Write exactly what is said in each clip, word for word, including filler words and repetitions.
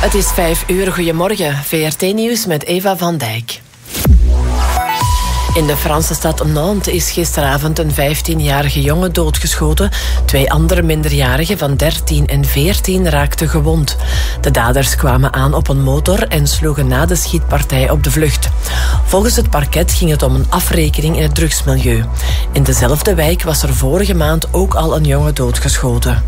Het is vijf uur. Goedemorgen. V R T-nieuws met Eva van Dijk. In de Franse stad Nantes is gisteravond een vijftienjarige jongen doodgeschoten. Twee andere minderjarigen van dertien en veertien raakten gewond. De daders kwamen aan op een motor en sloegen na de schietpartij op de vlucht. Volgens het parket ging het om een afrekening in het drugsmilieu. In dezelfde wijk was er vorige maand ook al een jongen doodgeschoten.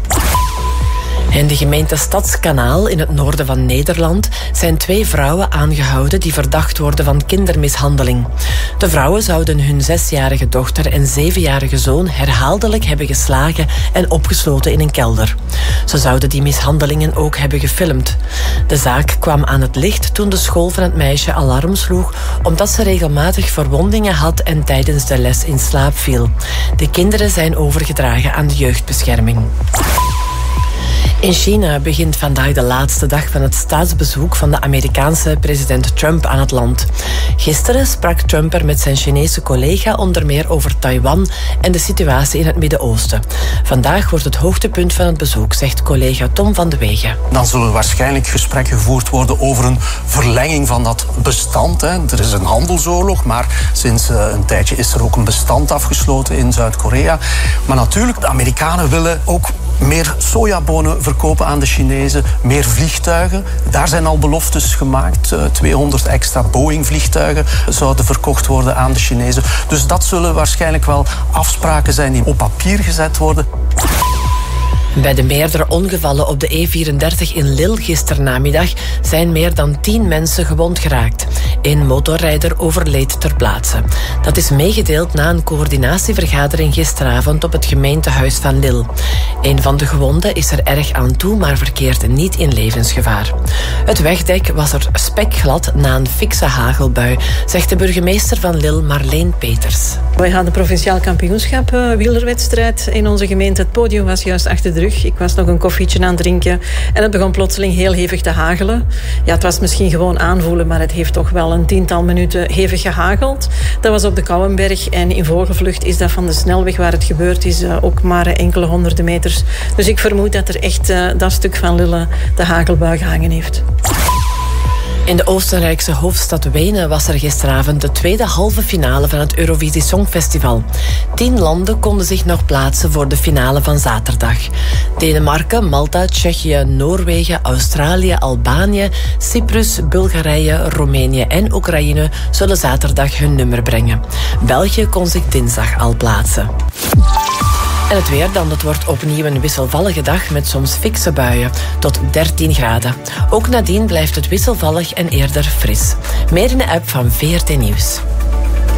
In de gemeente Stadskanaal in het noorden van Nederland zijn twee vrouwen aangehouden die verdacht worden van kindermishandeling. De vrouwen zouden hun zesjarige dochter en zevenjarige zoon herhaaldelijk hebben geslagen en opgesloten in een kelder. Ze zouden die mishandelingen ook hebben gefilmd. De zaak kwam aan het licht toen de school van het meisje alarm sloeg omdat ze regelmatig verwondingen had en tijdens de les in slaap viel. De kinderen zijn overgedragen aan de jeugdbescherming. In China begint vandaag de laatste dag van het staatsbezoek van de Amerikaanse president Trump aan het land. Gisteren sprak Trump er met zijn Chinese collega onder meer over Taiwan en de situatie in het Midden-Oosten. Vandaag wordt het hoogtepunt van het bezoek, zegt collega Tom van de Wegen. Dan zullen waarschijnlijk gesprekken gevoerd worden over een verlenging van dat bestand. Hè. Er is een handelsoorlog, maar sinds uh, een tijdje is er ook een bestand afgesloten in Zuid-Korea. Maar natuurlijk, de Amerikanen willen ook meer sojabonen verkopen aan de Chinezen, meer vliegtuigen. Daar zijn al beloftes gemaakt. tweehonderd extra Boeing-vliegtuigen zouden verkocht worden aan de Chinezen. Dus dat zullen waarschijnlijk wel afspraken zijn die op papier gezet worden. Bij de meerdere ongevallen op de E vierendertig in Lille gisternamiddag zijn meer dan tien mensen gewond geraakt. Eén motorrijder overleed ter plaatse. Dat is meegedeeld na een coördinatievergadering gisteravond op het gemeentehuis van Lille. Een van de gewonden is er erg aan toe, maar verkeert niet in levensgevaar. Het wegdek was er spekglad na een fikse hagelbui, zegt de burgemeester van Lille, Marleen Peters. Wij hadden provinciaal kampioenschap uh, wielerwedstrijd in onze gemeente. Het podium was juist achter de rug. Ik was nog een koffietje aan het drinken en het begon plotseling heel hevig te hagelen. Ja, het was misschien gewoon aanvoelen, maar het heeft toch wel een tiental minuten hevig gehageld. Dat was op de Kouwenberg en in vogelvlucht is dat van de snelweg waar het gebeurd is uh, ook maar enkele honderden meters. Dus ik vermoed dat er echt uh, dat stuk van Lille de hagelbui gehangen heeft. In de Oostenrijkse hoofdstad Wenen was er gisteravond de tweede halve finale van het Eurovisie Songfestival. Tien landen konden zich nog plaatsen voor de finale van zaterdag. Denemarken, Malta, Tsjechië, Noorwegen, Australië, Albanië, Cyprus, Bulgarije, Roemenië en Oekraïne zullen zaterdag hun nummer brengen. België kon zich dinsdag al plaatsen. En het weer dan, het wordt opnieuw een wisselvallige dag met soms fikse buien, tot dertien graden. Ook nadien blijft het wisselvallig en eerder fris. Meer in de app van V R T Nieuws.